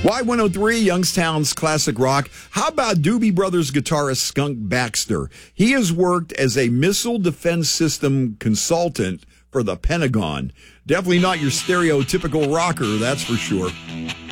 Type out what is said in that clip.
Y103, Youngstown's classic rock. How about Doobie Brothers guitarist Skunk Baxter? He has worked as a missile defense system consultant for the Pentagon. Definitely not your stereotypical rocker, that's for sure.